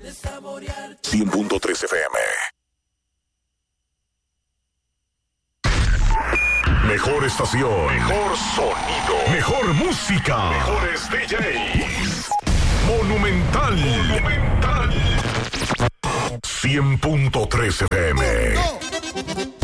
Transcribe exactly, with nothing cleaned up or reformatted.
cien punto tres F M. Mejor estación. Mejor sonido. Mejor música. Mejores D Js. Monumental. Monumental. cien punto tres F M.